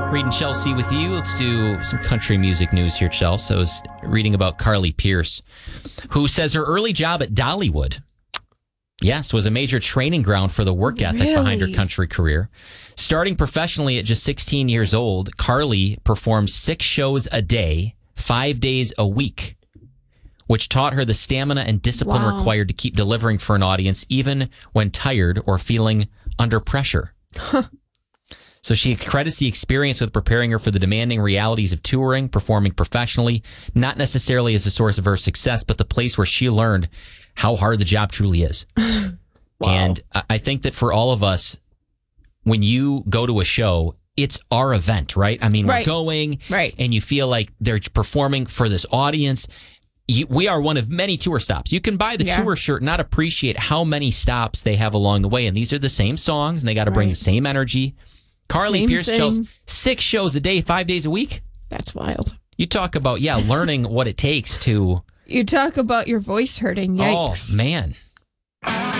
Reed and Chelsea with you. Let's do some country music news here, Chelsea. I was reading about Carly Pearce, who says her early job at Dollywood, yes, was a major training ground for the work ethic behind her country career. Starting professionally at just 16 years old, Carly performed 6 shows a day, 5 days a week, which taught her the stamina and discipline required to keep delivering for an audience, even when tired or feeling under pressure. So she credits the experience with preparing her for the demanding realities of touring, performing professionally, not necessarily as a source of her success, but the place where she learned how hard the job truly is. And I think that for all of us, when you go to a show, it's our event, right? I mean, we're going, and you feel like they're performing for this audience. We are one of many tour stops. You can buy the tour shirt, not appreciate how many stops they have along the way. And these are the same songs, and they got to bring the same energy. Carly Pearce shows 6 shows a day, 5 days a week. That's wild. You talk about, learning what it takes to... You talk about your voice hurting. Yikes. Oh, man.